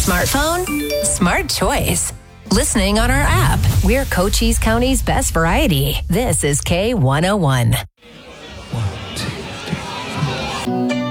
Smartphone? Smart choice. Listening on our app. We're Cochise County's best variety. This is K101. 1, 2, 3, 4.